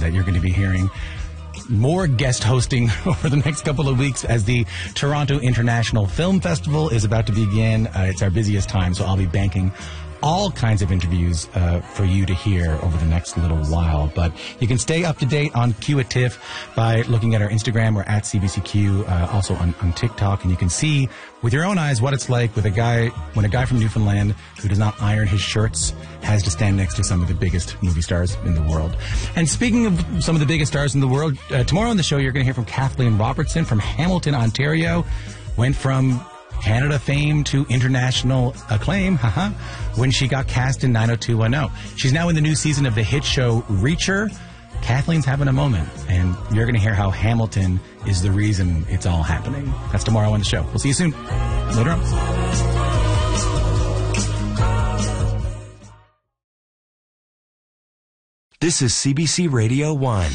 that you're going to be hearing more guest hosting over the next couple of weeks as the Toronto International Film Festival is about to begin. It's our busiest time, so I'll be banking all kinds of interviews for you to hear over the next little while. But you can stay up to date on Q at TIFF by looking at our Instagram. We're at CBCQ, also on TikTok. And you can see with your own eyes what it's like with when a guy from Newfoundland who does not iron his shirts has to stand next to some of the biggest movie stars in the world. And speaking of some of the biggest stars in the world, tomorrow on the show you're going to hear from Kathleen Robertson from Hamilton, Ontario. Went from Canada fame to international acclaim, when she got cast in 90210. She's now in the new season of the hit show Reacher. Kathleen's having a moment, and you're going to hear how Hamilton is the reason it's all happening. That's tomorrow on the show. We'll see you soon. Later on. This is CBC Radio 1.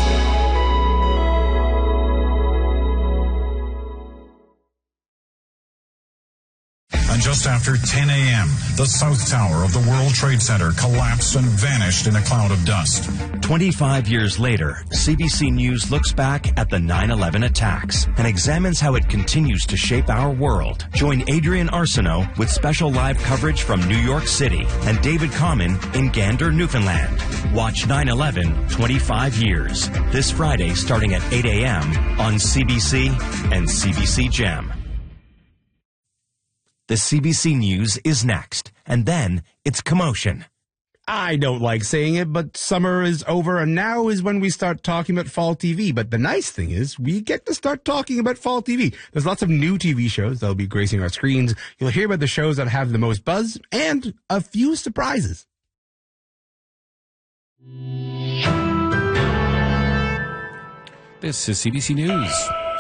And just after 10 a.m., the South Tower of the World Trade Center collapsed and vanished in a cloud of dust. 25 years later, CBC News looks back at the 9/11 attacks and examines how it continues to shape our world. Join Adrian Arsenault with special live coverage from New York City and David Common in Gander, Newfoundland. Watch 9/11 25 years this Friday starting at 8 a.m. on CBC and CBC Gem. The CBC News is next, and then it's commotion. I don't like saying it, but summer is over, and now is when we start talking about fall TV. But the nice thing is, we get to start talking about fall TV. There's lots of new TV shows that'll be gracing our screens. You'll hear about the shows that have the most buzz, and a few surprises. This is CBC News.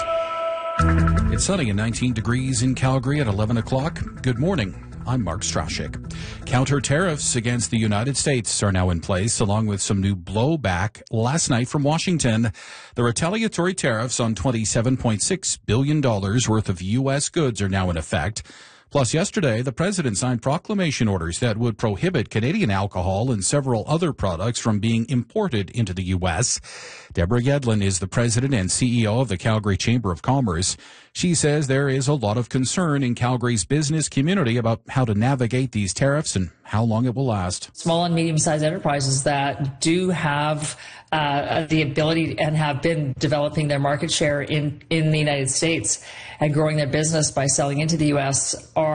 It's sunny and 19 degrees in Calgary at 11 o'clock. Good morning. I'm Mark Strashik. Counter tariffs against the United States are now in place, along with some new blowback last night from Washington. The retaliatory tariffs on $27.6 billion worth of U.S. goods are now in effect. Plus, yesterday, the president signed proclamation orders that would prohibit Canadian alcohol and several other products from being imported into the U.S. Deborah Yedlin is the president and CEO of the Calgary Chamber of Commerce. She says there is a lot of concern in Calgary's business community about how to navigate these tariffs and how long it will last. Small and medium-sized enterprises that do have the ability and have been developing their market share in the United States and growing their business by selling into the U.S.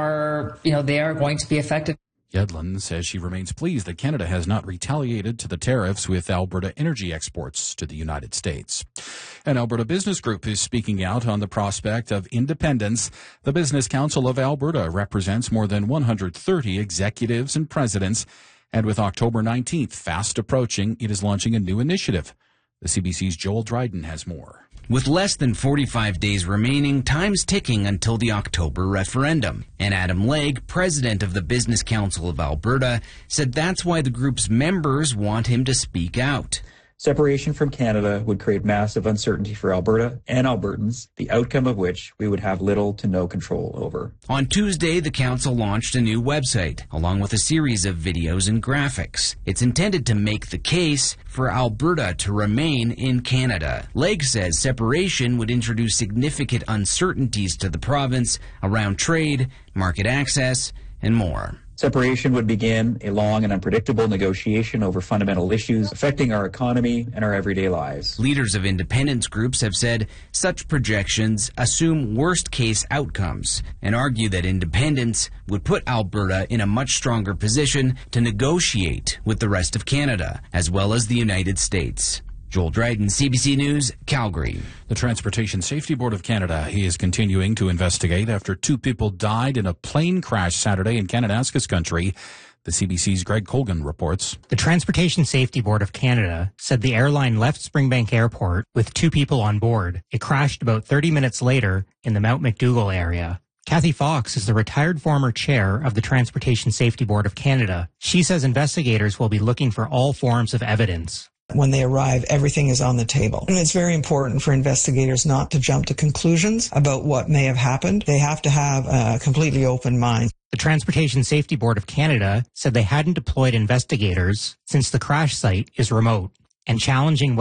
they are going to be affected. Yedlin says she remains pleased that Canada has not retaliated to the tariffs with Alberta energy exports to the United States. An Alberta Business Group is speaking out on the prospect of independence. The Business Council of Alberta represents more than 130 executives and presidents, and with October 19th fast approaching, it is launching a new initiative. The CBC's Joel Dryden has more. With less than 45 days remaining, time's ticking until the October referendum. And Adam Legge, president of the Business Council of Alberta, said that's why the group's members want him to speak out. Separation from Canada would create massive uncertainty for Alberta and Albertans, the outcome of which we would have little to no control over. On Tuesday, the council launched a new website, along with a series of videos and graphics. It's intended to make the case for Alberta to remain in Canada. Legge says separation would introduce significant uncertainties to the province around trade, market access, and more. Separation would begin a long and unpredictable negotiation over fundamental issues affecting our economy and our everyday lives. Leaders of independence groups have said such projections assume worst-case outcomes and argue that independence would put Alberta in a much stronger position to negotiate with the rest of Canada, as well as the United States. Joel Dryden, CBC News, Calgary. The Transportation Safety Board of Canada is continuing to investigate after 2 people died in a plane crash Saturday in Kananaskis country. The CBC's Greg Colgan reports. The Transportation Safety Board of Canada said the airline left Springbank Airport with 2 people on board. It crashed about 30 minutes later in the Mount McDougall area. Kathy Fox is the retired former chair of the Transportation Safety Board of Canada. She says investigators will be looking for all forms of evidence. When they arrive, everything is on the table. And it's very important for investigators not to jump to conclusions about what may have happened. They have to have a completely open mind. The Transportation Safety Board of Canada said they hadn't deployed investigators since the crash site is remote and challenging